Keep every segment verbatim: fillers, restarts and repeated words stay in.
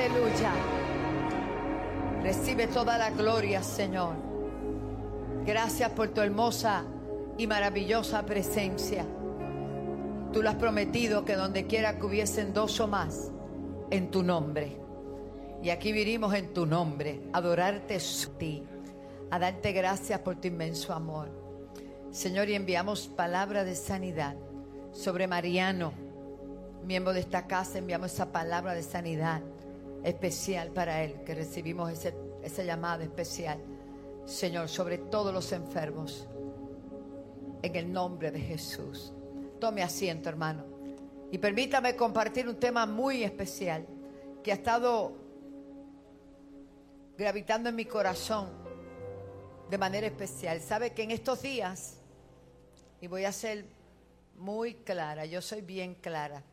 Aleluya. Recibe toda la gloria, Señor. Gracias por tu hermosa y maravillosa presencia. Tú lo has prometido que donde quiera que hubiesen dos o más, en tu nombre. Y aquí vinimos en tu nombre, a adorarte a ti, a darte gracias por tu inmenso amor. Señor, y enviamos palabra de sanidad sobre Mariano, miembro de esta casa. Enviamos esa palabra de sanidad especial para él, que recibimos ese, esa llamada especial, Señor, sobre todos los enfermos, en el nombre de Jesús. Tome asiento, hermano, y permítame compartir un tema muy especial que ha estado gravitando en mi corazón de manera especial. Sabe que en estos días, y voy a ser muy clara, yo soy bien clara,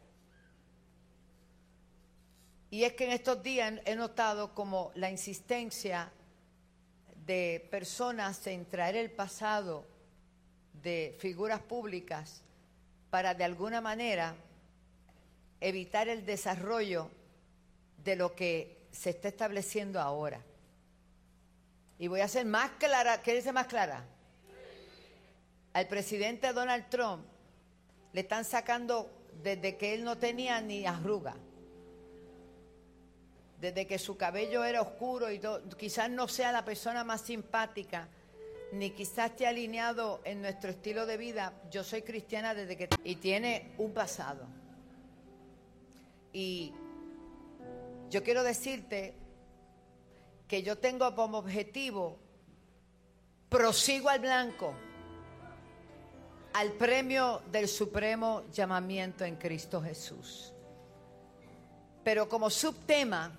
y es que en estos días he notado como la insistencia de personas en traer el pasado de figuras públicas para de alguna manera evitar el desarrollo de lo que se está estableciendo ahora. Y voy a ser más clara. ¿Qué dice más clara? Al presidente Donald Trump le están sacando desde que él no tenía ni arruga, desde que su cabello era oscuro y todo. Quizás no sea la persona más simpática, ni quizás esté alineado en nuestro estilo de vida. Yo soy cristiana desde que... Y tiene un pasado. Y yo quiero decirte que yo tengo como objetivo, prosigo al blanco, al premio del supremo llamamiento en Cristo Jesús. Pero como subtema,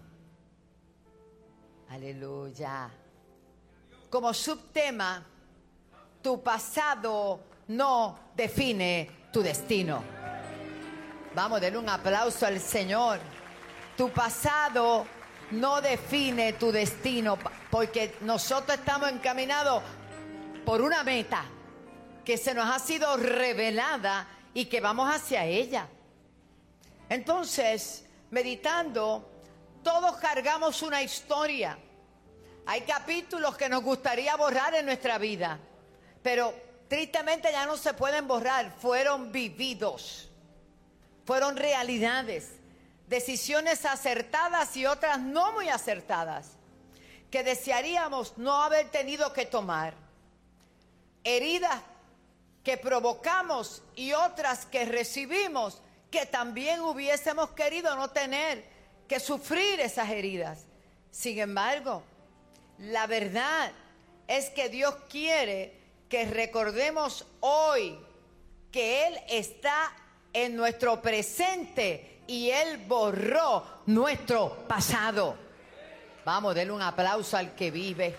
aleluya, como subtema, tu pasado no define tu destino. Vamos, denle un aplauso al Señor. Tu pasado no define tu destino, porque nosotros estamos encaminados por una meta que se nos ha sido revelada y que vamos hacia ella. Entonces, meditando, todos cargamos una historia. Hay capítulos que nos gustaría borrar en nuestra vida, pero tristemente ya no se pueden borrar. Fueron vividos, fueron realidades, decisiones acertadas y otras no muy acertadas, que desearíamos no haber tenido que tomar, heridas que provocamos y otras que recibimos que también hubiésemos querido no tener que sufrir esas heridas. Sin embargo, la verdad es que Dios quiere que recordemos hoy que Él está en nuestro presente y Él borró nuestro pasado. Vamos, denle un aplauso al que vive.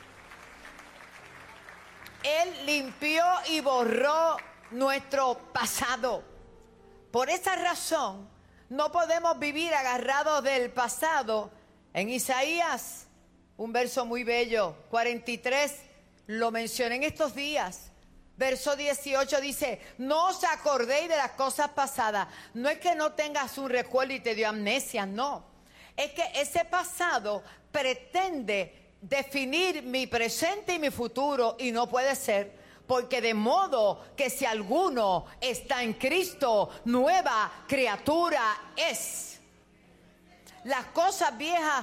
Él limpió y borró nuestro pasado. Por esa razón, no podemos vivir agarrados del pasado. En Isaías, un verso muy bello, cuarenta y tres, lo mencioné en estos días. Verso dieciocho dice, no os acordéis de las cosas pasadas. No es que no tengas un recuerdo y te dio amnesia, no. Es que ese pasado pretende definir mi presente y mi futuro y no puede ser, porque de modo que si alguno está en Cristo, nueva criatura es. Las cosas viejas